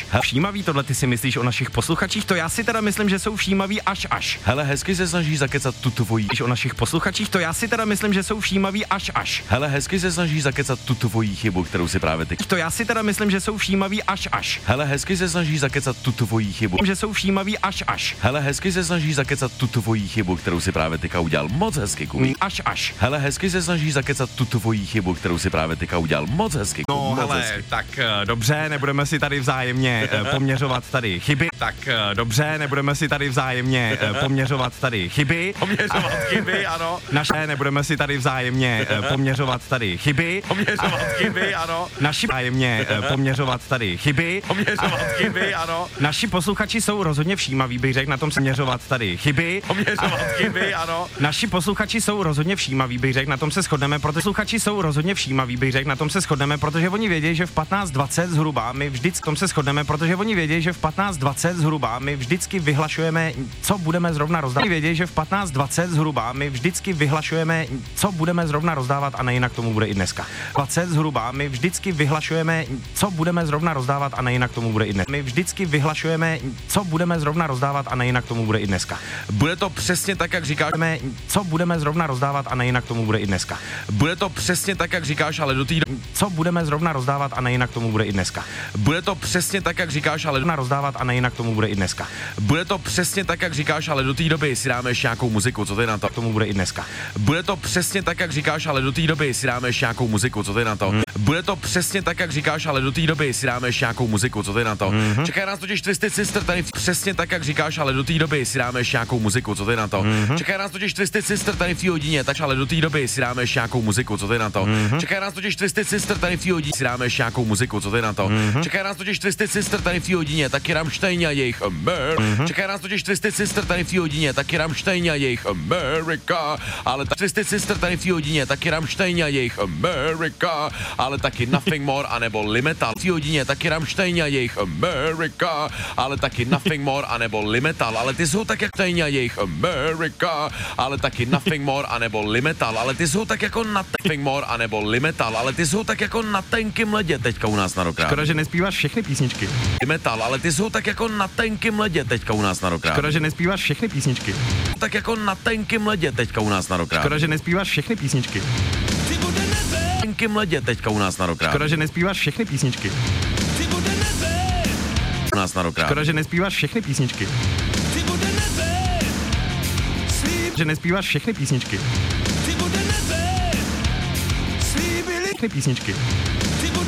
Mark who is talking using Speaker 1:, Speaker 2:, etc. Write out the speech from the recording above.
Speaker 1: Všímavý, tohle ty si myslíš o našich posluchačích? To já si teda myslím, že jsou všímaví až.
Speaker 2: Hele, hezky se snaží zakecat tu tvojí.
Speaker 1: O našich posluchačích? To já si teda myslím, že jsou všímaví až.
Speaker 2: Hele, hezky se snaží zakecat tu tvojí chybu, kterou si právě ty.
Speaker 1: To já si teda myslím, že jsou všímaví až.
Speaker 2: Hele, hezky se snaží zakecat tu tvojí chybu.
Speaker 1: Že jsou všímaví až.
Speaker 2: Hele, hezky se snaží zakecat tu tvojí chybu, kterou si právě tyka udělal. Moc hezky, Kubí.
Speaker 1: Až.
Speaker 2: Hele, hezky se snaží zakecat tu tvojí chybu, kterou si právě tyka udělal. Moc hezky.
Speaker 1: No
Speaker 2: moc
Speaker 1: hele,
Speaker 2: hezky.
Speaker 1: tak dobře, nebudeme si tady vzájemně poměřovat tady chyby. Tak dobře, nebudeme si tady vzájemně poměřovat tady chyby.
Speaker 2: Poměřovat chyby, ano.
Speaker 1: Nebudeme si tady vzájemně poměřovat tady chyby.
Speaker 2: Poměřovat chyby, ano.
Speaker 1: Naši vzájemně poměřovat tady chyby.
Speaker 2: Poměřovat chyby, ano.
Speaker 1: Naši posluchači jsou rozhodně všímaví, bych řekl, na tom se měřovat tady chyby.
Speaker 2: Poměřovat chyby, ano.
Speaker 1: Naši posluchači jsou rozhodně všímaví, bych řekl, na tom se shodneme, protože posluchači jsou rozhodně všímaví, bych řekl, na tom se shodneme, protože oni vědí, že v 15:20 zhruba my vždycky tom se shodneme, protože oni vědí, že v 15:20 zhruba my vždycky vyhlašujeme, co budeme zrovna rozdávat. Vědí, že v 15:20 zhruba my vždycky vyhlašujeme, co budeme zrovna rozdávat a nejinak tomu bude i dneska. 20 zhruba my vždycky vyhlašujeme, co budeme zrovna rozdávat a nejinak tomu bude i dnes. My vždycky vyhlašujeme, co budeme zrovna rozdávat a nejinak tomu bude i dneska.
Speaker 2: Bude to přesně tak, jak říkáš.
Speaker 1: Co budeme zrovna rozdávat a nejinak tomu bude i dneska.
Speaker 2: Bude to přesně tak, jak říkáš, ale do té
Speaker 1: Co budeme zrovna rozdávat a nejinak tomu bude i dneska.
Speaker 2: Bude to přesně tak, jak říkáš, ale
Speaker 1: rozdávat a nejinak tomu bude i dneska.
Speaker 2: Bude to přesně tak, jak říkáš, ale do té doby si dáme ještě nějakou muziku, co ty na to?
Speaker 1: Tomu bude i dneska.
Speaker 2: Bude to přesně tak, jak říkáš, ale do té doby si dáme ještě nějakou muziku, co ty na to? Bude to přesně tak, jak říkáš, ale do té doby si dáme ještě nějakou muziku, co ty na to? Čeká nás totiž Twisted Sister tady přesně tak, jak říkáš, ale do té doby si dáme ještě nějakou muziku, co ty na to? Čeká nás totiž Twisted Sister tady v hodině, tak ale do té doby si dáme ještě nějakou muziku, co ty na to? Čeká nás totiž Twisted Sister tady v hodině, si dáme ještě nějakou muziku, co ty na to? Čeká nás totiž Twisted Sister tady v hodině, taky Rammstein a jejich Čeká nás totiž Twisted Sister tady v hodině, taky Rammstein a jejich America, ale Twisted Sister tady v hodině, taky Rammstein a jejich America, ale taky Nothing More anebo Limetal v hodině, taky Rammstein a jejich America, ale taky Nothing More anebo Limetal, ale ty jsou tak jak Rammstein a jejich America, ale taky Nothing More anebo Limetal, ale ty jsou tak jako Nothing More anebo Limetal, ale ty jsou tak jako na tenkým ledě teďka u nás na Rock Radio.
Speaker 1: Škoda, že nespíváš všechny písničky.
Speaker 2: Limetal, ale ty jsou tak jako na tenkým ledě teďka u nás na Rock Radio.
Speaker 1: Škoda, že nespíváš všechny písničky.
Speaker 2: Tak jako na tenkým ledě teďka u nás na Rock Radio.
Speaker 1: Škoda, že nespíváš všechny písničky.
Speaker 2: Tenkým ledě teďka u nás na Rock Radio.
Speaker 1: Škoda, že nespíváš všechny písničky.
Speaker 2: U nás na Rock Radio.
Speaker 1: Škoda, že nespíváš všechny písničky. Že nespíváš všechny písničky. Všechny písničky.